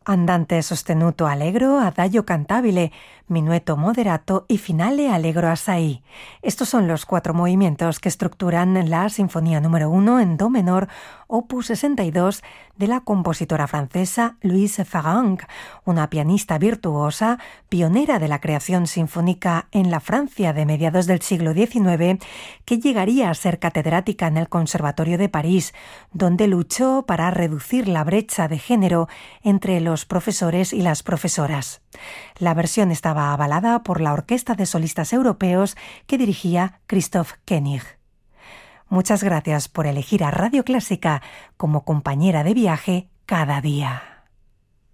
Andante sostenuto allegro, adagio cantabile, minueto moderato y finale allegro assai. Estos son los 4 movimientos que estructuran la Sinfonía número 1 en do menor, opus 62, de la compositora francesa Louise Farang, una pianista virtuosa, pionera de la creación sinfónica en la Francia de mediados del siglo XIX, que llegaría a ser catedrática en el Conservatorio de París, donde luchó para reducir la brecha de género entre los profesores y las profesoras. La versión estaba avalada por la Orquesta de Solistas Europeos que dirigía Christoph Koenig. Muchas gracias por elegir a Radio Clásica como compañera de viaje cada día.